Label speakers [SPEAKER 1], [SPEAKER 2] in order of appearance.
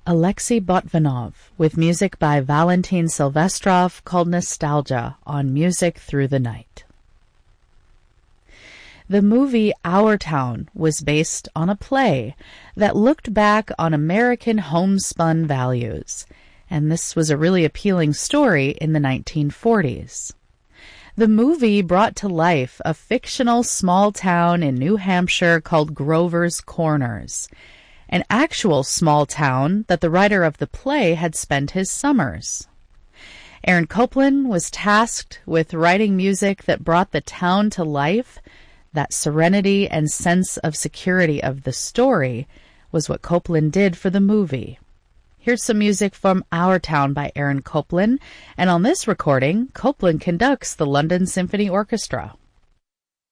[SPEAKER 1] Alexei Botvinov, with music by Valentin Silvestrov called Nostalgia on Music Through the Night. The movie Our Town was based on a play that looked back on American homespun values, and this was a really appealing story in the 1940s. The movie brought to life a fictional small town in New Hampshire called Grover's Corners, an actual small town that the writer of the play had spent his summers. Aaron Copland was tasked with writing music that brought the town to life. That serenity and sense of security of the story was what Copland did for the movie. Here's some music from Our Town by Aaron Copland, and on this recording, Copland conducts the London Symphony Orchestra.